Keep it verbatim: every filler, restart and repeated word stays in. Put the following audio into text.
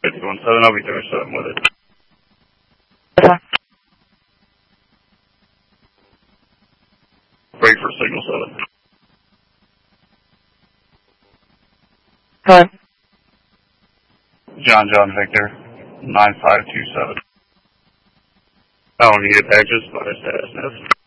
fifty-one seven, I'll be doing something with it. Okay. Wait for signal seven. Hello. John John Victor, nine five two seven. I don't need it, I just, but I said,